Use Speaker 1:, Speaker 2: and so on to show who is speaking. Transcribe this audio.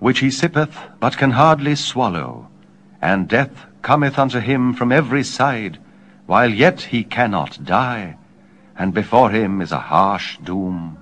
Speaker 1: which he sippeth, but can hardly swallow, and death cometh unto him from every side, while yet he cannot die, and before him is a harsh doom.